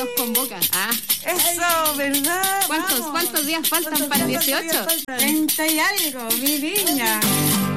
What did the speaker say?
nos convoca. Eso, ¿verdad? ¿Cuántos días faltan para el 18? 30 y algo, mi niña.